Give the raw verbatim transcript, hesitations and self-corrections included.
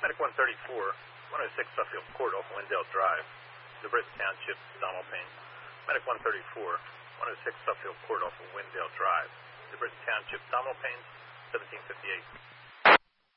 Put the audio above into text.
Medic one thirty-four, one oh six Suffield Court off Wendell Drive, the Britain Township, Donald Payne. Medic one thirty-four, one oh six Suffield Court off of Wendell Drive, the Britain Township, Donald Payne, seventeen fifty-eight.